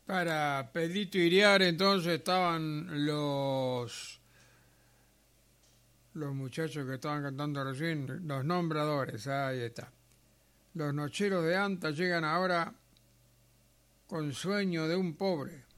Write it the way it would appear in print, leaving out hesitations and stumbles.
Para Pedrito Iriar entonces estaban los muchachos que estaban cantando recién, los nombradores, ahí está. Los nocheros de Anta llegan ahora con Sueño de un pobre.